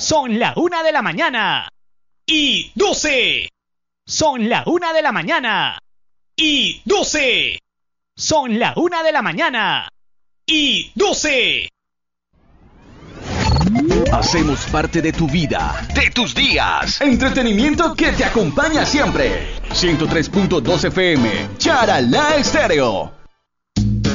Son la 1 de la mañana. Y 12. Son la 1 de la mañana. Y 12. Son la 1 de la mañana. Y 12. Hacemos parte de tu vida, de tus días. Entretenimiento que te acompaña siempre. 103.2 FM, Charalá Estéreo.